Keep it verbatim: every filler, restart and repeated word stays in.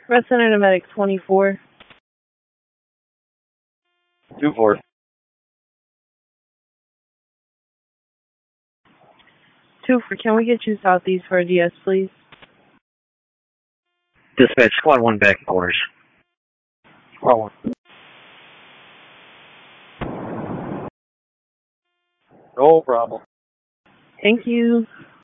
Red Center to Medic twenty-four. two four. two four, can we get you southeast for a D S, please? Dispatch, squad one back in quarters. Squad one. No problem. Thank you.